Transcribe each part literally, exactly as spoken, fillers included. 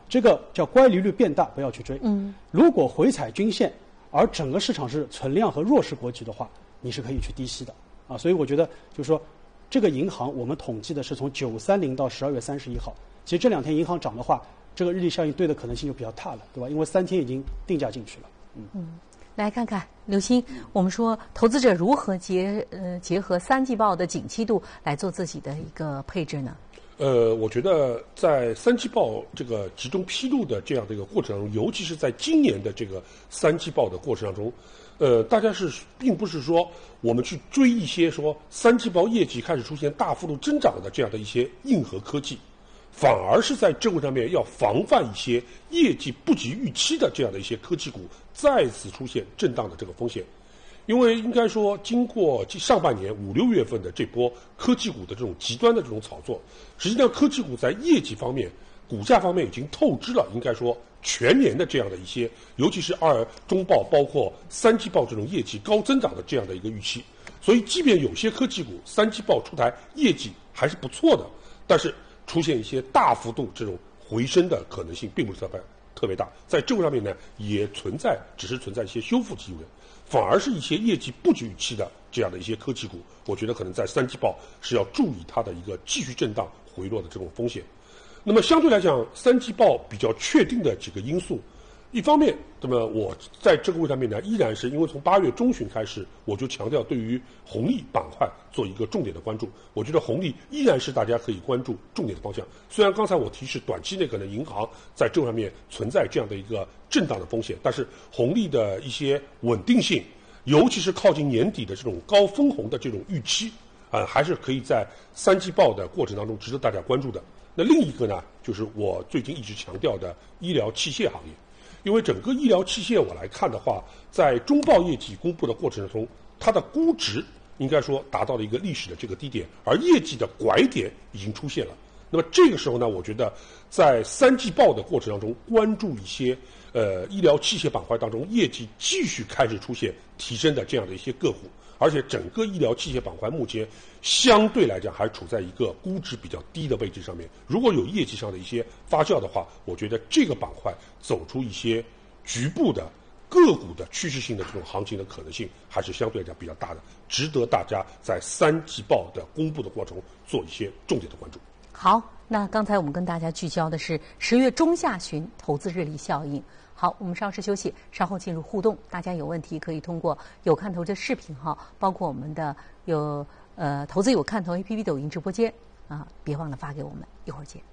这个叫乖离率变大，不要去追。 嗯， 如果回踩均线，而整个市场是存量和弱势格局的话，你是可以去低吸的啊。所以我觉得就是说，这个银行我们统计的是从九三零到十二月三十一号，其实这两天银行涨的话，这个日历效应对的可能性就比较大了，对吧？因为三天已经定价进去了。嗯嗯，来看看刘鑫，我们说投资者如何结呃结合三季报的景气度来做自己的一个配置呢？ 呃，我觉得在三季报这个集中披露的这样的一个过程当中，尤其是在今年的这个三季报的过程当中，呃，大家是并不是说我们去追一些说三季报业绩开始出现大幅度增长的这样的一些硬核科技，反而是在政策上面要防范一些业绩不及预期的这样的一些科技股再次出现震荡的这个风险。因为应该说，经过上半年五六月份的这波科技股的这种极端的这种炒作，实际上科技股在业绩方面、股价方面已经透支了，应该说全年的这样的一些，尤其是二中报包括三季报这种业绩高增长的这样的一个预期。所以，即便有些科技股三季报出台业绩还是不错的，但是出现一些大幅度这种回升的可能性并不是特别特别大。在这个上面呢，也存在只是存在一些修复机会。反而是一些业绩不及预期的这样的一些科技股，我觉得可能在三季报是要注意它的一个继续震荡回落的这种风险。那么相对来讲，三季报比较确定的几个因素，一方面，那么我在这个位上面呢，依然是因为从八月中旬开始，我就强调对于红利板块做一个重点的关注。我觉得红利依然是大家可以关注重点的方向。虽然刚才我提示短期内可能银行在这上面存在这样的一个震荡的风险，但是红利的一些稳定性，尤其是靠近年底的这种高分红的这种预期，啊、呃，还是可以在三季报的过程当中值得大家关注的。那另一个呢，就是我最近一直强调的医疗器械行业。因为整个医疗器械我来看的话，在中报业绩公布的过程中，它的估值应该说达到了一个历史的这个低点，而业绩的拐点已经出现了。那么这个时候呢，我觉得在三季报的过程当中，关注一些呃医疗器械板块当中业绩继续开始出现提升的这样的一些个股，而且整个医疗器械板块目前相对来讲还处在一个估值比较低的位置上面。如果有业绩上的一些发酵的话，我觉得这个板块走出一些局部的个股的趋势性的这种行情的可能性，还是相对来讲比较大的，值得大家在三季报的公布的过程中做一些重点的关注。 好，那刚才我们跟大家聚焦的是十月中下旬投资日历效应。好，我们稍事休息，稍后进入互动。大家有问题可以通过有看头这视频号，包括我们的有呃投资有看头 A P P 抖音直播间啊，别忘了发给我们。一会儿见。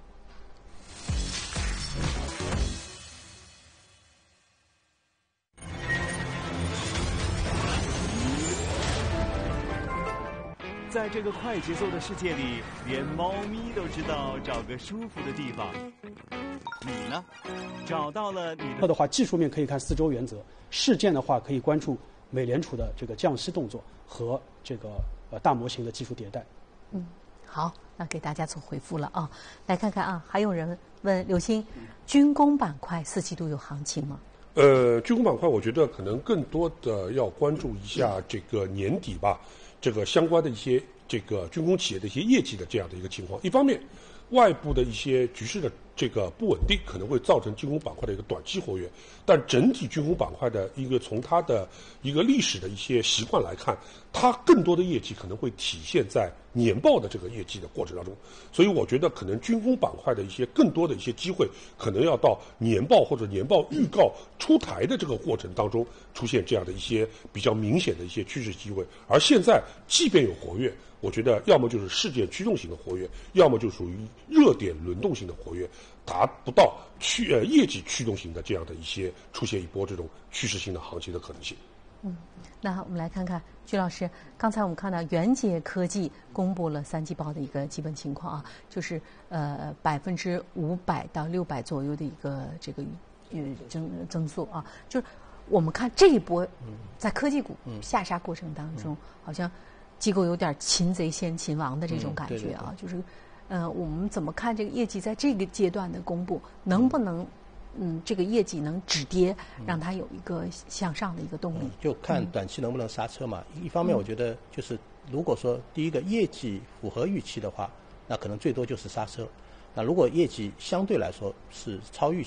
在这个快节奏的世界里，连猫咪都知道找个舒服的地方。你呢？找到了你的。 的话，技术面可以看四周原则，事件的话可以关注美联储的这个降息动作和这个呃大模型的技术迭代。 嗯，好，那给大家做回复了啊。来看看啊，还有人问刘鑫，军工板块四季度有行情吗？ 呃，军工板块我觉得可能更多的要关注一下这个年底吧。这个相关的一些这个军工企业的一些业绩的这样的一个情况，一方面，外部的一些局势的这个不稳定可能会造成军工板块的一个短期活跃，但整体军工板块的一个从它的一个历史的一些习惯来看，它更多的业绩可能会体现在年报的这个业绩的过程当中，所以我觉得可能军工板块的一些更多的一些机会，可能要到年报或者年报预告出台的这个过程当中出现这样的一些比较明显的一些趋势机会，而现在即便有活跃，我觉得要么就是事件驱动型的活跃，要么就属于热点轮动型的活跃，达不到驱呃业绩驱动型的这样的一些出现一波这种趋势性的行情的可能性。 嗯，那我们来看看徐老师，刚才我们看到元捷科技公布了三季报的一个基本情况啊，就是呃百分之五百到六百左右的一个这个呃增增速啊，就是我们看这一波在科技股下杀过程当中，好像机构有点擒贼先擒王的这种感觉啊，就是呃我们怎么看这个业绩在这个阶段的公布，能不能？嗯，这个业绩能止跌，让它有一个向上的一个动力。 嗯、就看短期能不能刹车嘛。嗯、一方面，我觉得就是如果说第一个业绩符合预期的话，那可能最多就是刹车。那如果业绩相对来说是超预期，